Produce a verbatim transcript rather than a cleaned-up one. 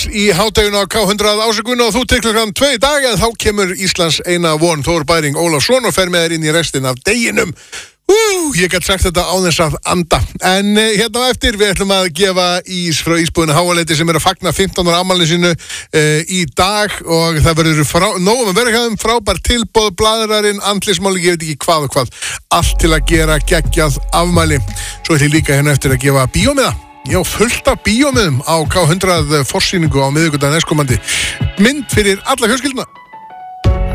í hádeginu á K hundrað ásökun og þú tekur klukkan tvö í dag eða þá kemur Íslands eina von Þór Bæring Ólafsson og fer með þér inn í restin af deginum. Ú, ég gæti sagt þetta á þess að anda. En uh, hérna á eftir við ætlum að gefa ís frá ísbúðinu Háaleiti sem er að fagna fimmtán ára afmælinu sínu uh, í dag og það verður frá, nógum að vera hjá þeim frábær tilboð, bladrarinn, andlismáli, ég veit ekki hvað og hvað. Allt til að gera geggjað afmæli. Svo ætlum ég líka hérna eftir að gefa bíómiða. Já, fullt af bíómiðum á K hundrað forsýningu á miðvikudaginn næstkomandi. Mynd fyrir alla fjölskylduna.